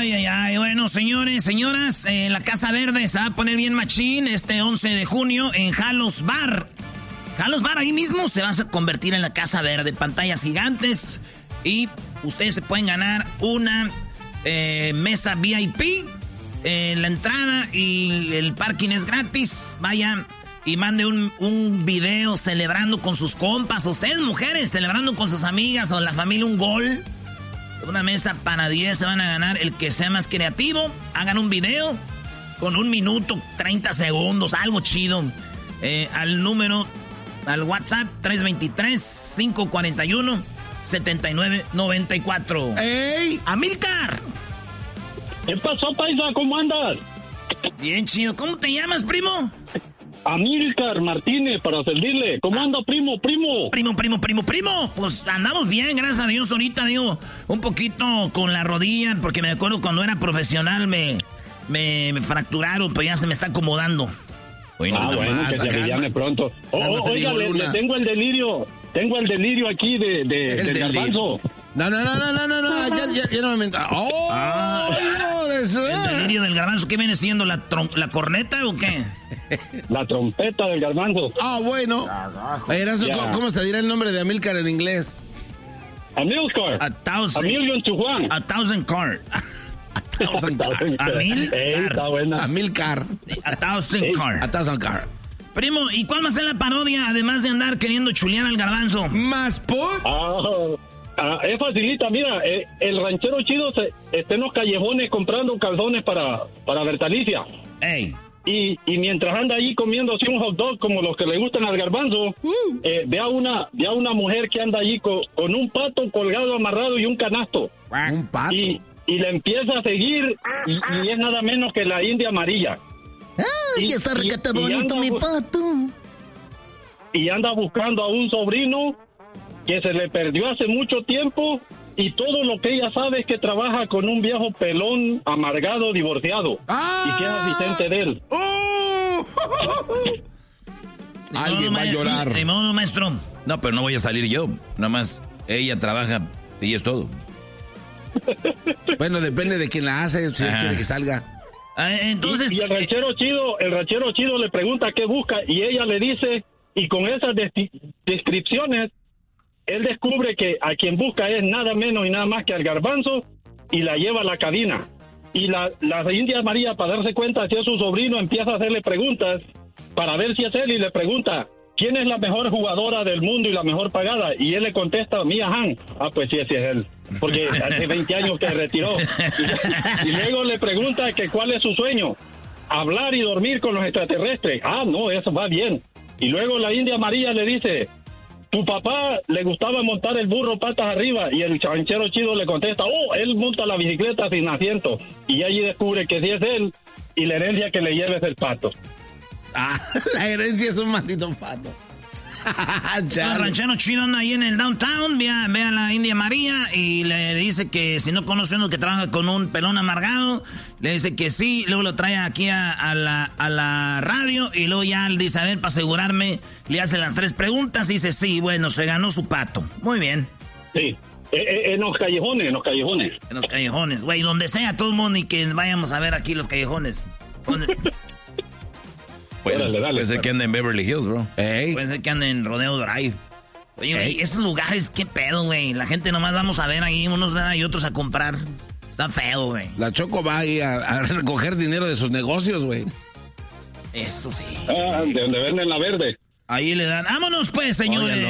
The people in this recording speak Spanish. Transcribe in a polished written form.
Ay. Bueno, señores, señoras, la Casa Verde se va a poner bien machín este 11 de junio en Jalos Bar. Jalos Bar, ahí mismo se va a convertir en la Casa Verde. Pantallas gigantes y ustedes se pueden ganar una mesa VIP. La entrada y el parking es gratis. Vayan y mande un video celebrando con sus compas. Ustedes, mujeres, celebrando con sus amigas o la familia un gol. Una mesa para 10 se van a ganar el que sea más creativo. Hagan un video con 1 minuto, 30 segundos, algo chido. Al WhatsApp 323-541-7994. ¡Ey! ¡Amílcar! ¿Qué pasó, paisa? ¿Cómo andas? Bien chido. ¿Cómo te llamas, primo? Amílcar Martínez, para servirle. ¿Cómo anda, primo? Primo. Pues andamos bien, gracias a Dios. Ahorita, digo, un poquito con la rodilla, porque me acuerdo cuando era profesional me fracturaron, pero ya se me está acomodando. Bueno, que se avillane pronto. Oiga, le tengo el delirio. Tengo el delirio aquí del garbanzo. No, ya no me... El delirio del garbanzo, ¿qué viene siendo? ¿La corneta o qué? La trompeta del garbanzo. Bueno. ¿Cómo se dirá el nombre de Amílcar en inglés? Amílcar. A million to one. A thousand car. Amílcar. A thousand car. Primo, ¿y cuál va a ser la parodia, además de andar queriendo chulear al garbanzo? ¿Más por? Es facilita, mira, el ranchero chido está en los callejones comprando calzones para Bertalicia. ¡Ey! Y mientras anda ahí comiendo así un hot dog como los que le gustan al garbanzo, ve a una mujer que anda allí con un pato colgado, amarrado y un canasto. ¿Un pato? Y le empieza a seguir y es nada menos que la India Amarilla. ¡Ay, que está recata bonito mi pato! Y anda buscando a un sobrino que se le perdió hace mucho tiempo y todo lo que ella sabe es que trabaja con un viejo pelón amargado divorciado y que es asistente de él. Alguien va a llorar. De modo, maestro. No, pero no voy a salir yo. Nada más ella trabaja y es todo. Bueno, depende de quién la hace, si quiere que salga. Entonces... Y el ranchero chido le pregunta qué busca y ella le dice, y con esas descripciones, él descubre que a quien busca es nada menos y nada más que al garbanzo y la lleva a la cabina. Y la India María, para darse cuenta si es su sobrino, empieza a hacerle preguntas para ver si es él y le pregunta, ¿quién es la mejor jugadora del mundo y la mejor pagada? Y él le contesta, Mia Hamm. Pues sí, ese es él. Porque hace 20 años que retiró. Y luego le pregunta que cuál es su sueño. Hablar y dormir con los extraterrestres. No, eso va bien. Y luego la India María le dice, tu papá le gustaba montar el burro patas arriba. Y el ranchero chido le contesta, él monta la bicicleta sin asiento. Y allí descubre que sí es él y la herencia que le lleva es el pato. La herencia es un maldito pato. El ranchero chido anda ahí en el downtown, ve a la India María y le dice que si no conoce uno que trabaja con un pelón amargado, le dice que sí, luego lo trae aquí a la radio y luego ya le dice, a ver, para asegurarme, le hace las 3 preguntas y dice, sí, bueno, se ganó su pato. Muy bien. Sí, en los callejones. En los callejones, güey, donde sea, todo el mundo y que vayamos a ver aquí los callejones. Puede ser que ande en Beverly Hills, bro. Puede ser que ande en Rodeo Drive. Oye, güey, esos lugares, qué pedo, güey. La gente nomás vamos a ver ahí, unos ven y otros a comprar. Está feo, güey. La Choco va ahí a recoger dinero de sus negocios, güey. Eso sí. De donde venden la verde. Ahí le dan. Vámonos pues, señores.